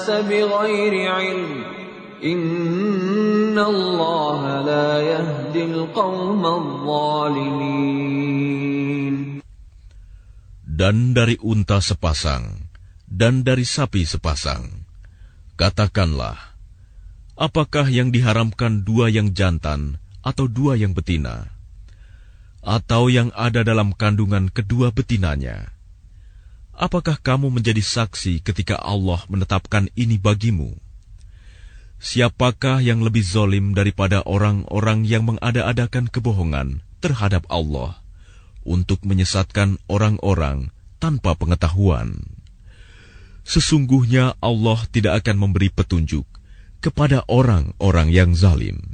بغير علم إن الله لا يهدي القوم الظالمين. Dan dari unta sepasang dan dari sapi sepasang, katakanlah, apakah yang diharamkan dua yang jantan atau dua yang betina, atau yang ada dalam kandungan kedua betinanya? Apakah kamu menjadi saksi ketika Allah menetapkan ini bagimu? Siapakah yang lebih zalim daripada orang-orang yang mengada-adakan kebohongan terhadap Allah untuk menyesatkan orang-orang tanpa pengetahuan? Sesungguhnya Allah tidak akan memberi petunjuk kepada orang-orang yang zalim.